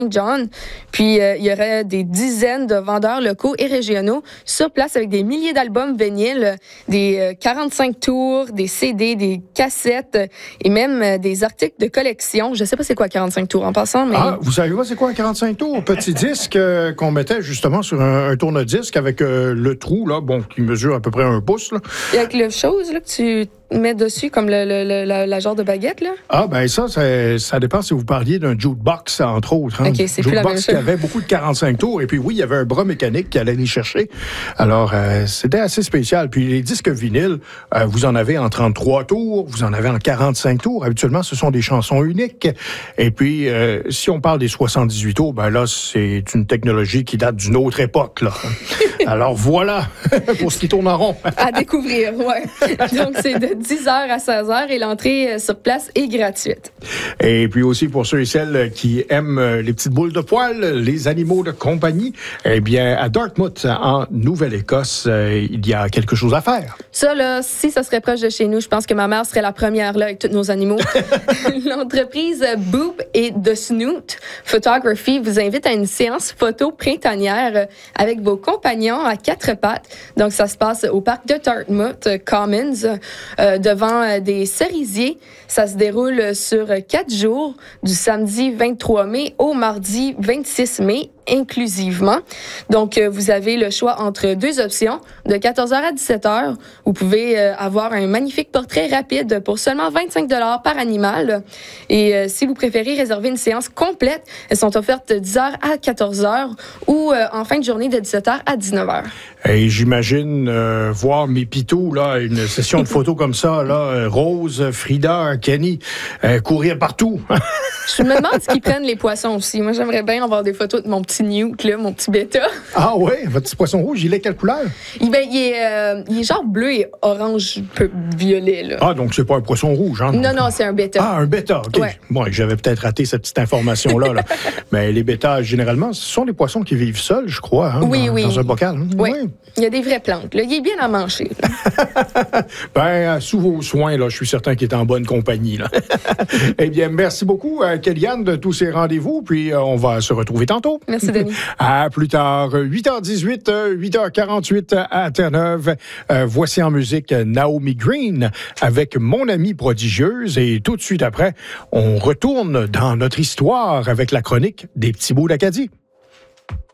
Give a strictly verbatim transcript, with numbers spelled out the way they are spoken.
John. Puis, euh, il y aurait des dizaines de vendeurs locaux et régionaux sur place avec des milliers d'albums vinyles, des euh, quarante-cinq tours, des C D, des cassettes et même euh, des articles de collection. Je ne sais pas c'est quoi quarante-cinq tours en passant, mais... Ah, vous savez pas c'est quoi un quarante-cinq tours? Petit disque euh, qu'on mettait justement sur un, un tourne-disque avec euh, le trou, là, bon, qui mesure à peu près un pouce, là. Et avec le chose là, que tu mets dessus, comme le, le, le, la, la genre de baguette, là? Ah, ben ça, ça, ça dépend si vous parliez d'un jukebox, entre autres. Hein? OK, c'est plus la même chose. Qui avait beaucoup de quarante-cinq tours. Et puis oui, il y avait un bras mécanique qui allait les chercher. Alors, euh, c'était assez spécial. Puis les disques vinyles, euh, vous en avez en trente-trois tours, vous en avez en quarante-cinq tours. Habituellement, ce sont des chansons uniques. Et puis, euh, si on parle des soixante-dix-huit tours, ben là, c'est une technologie qui date d'une autre époque, là. Alors voilà, pour ce qui tourne en rond. À découvrir, oui. Donc, c'est de dix heures à seize heures et l'entrée sur place est gratuite. Et puis aussi, pour ceux et celles qui aiment les petites boules de poil, les animaux de compagnie, eh bien, à Dartmouth, en Nouvelle-Écosse, euh, il y a quelque chose à faire. Ça, là, si ça serait proche de chez nous, je pense que ma mère serait la première là avec tous nos animaux. L'entreprise Boop et The Snoot Photography vous invite à une séance photo printanière avec vos compagnons à quatre pattes. Donc, ça se passe au parc de Dartmouth Commons, euh, devant des cerisiers. Ça se déroule sur quatre jours, du samedi vingt-trois mai au mardi vingt-six mai, inclusivement. Donc, euh, vous avez le choix entre deux options. De quatorze heures à dix-sept heures, vous pouvez euh, avoir un magnifique portrait rapide pour seulement vingt-cinq dollars par animal. Et euh, si vous préférez réserver une séance complète, elles sont offertes de dix heures à quatorze heures ou euh, en fin de journée de dix-sept heures à dix-neuf heures. Et j'imagine euh, voir mes pitous, là, une session de photos comme ça, là, euh, Rose, Frida, Kenny, euh, courir partout. Je me demande ce qu'ils prennent les poissons aussi. Moi, j'aimerais bien avoir des photos de mon petit Newt, là, mon petit bêta. Ah oui, votre petit poisson rouge, il est quelle couleur? Il, ben, il, est, euh, il est genre bleu et orange, peu violet. Là. Ah, donc c'est pas un poisson rouge, hein? Non, non, c'est un bêta. Ah, un bêta, OK. Ouais. Bon, j'avais peut-être raté cette petite information-là. Là. Mais les bêtas, généralement, ce sont des poissons qui vivent seuls, je crois, hein, oui, dans, oui. dans un bocal. Hein? Oui. Oui. Il y a des vraies plantes. Là. Il est bien à manger. ben, sous vos soins, là, je suis certain qu'il est en bonne compagnie. Là. eh bien, merci beaucoup, euh, Kellyanne, de tous ces rendez-vous. Puis, euh, on va se retrouver tantôt. Merci, Denis. À plus tard. huit heures dix-huit, huit heures quarante-huit à Terre-Neuve. Euh, voici en musique Naomi Green avec Mon amie prodigieuse. Et tout de suite après, on retourne dans notre histoire avec la chronique des petits bouts d'Acadie.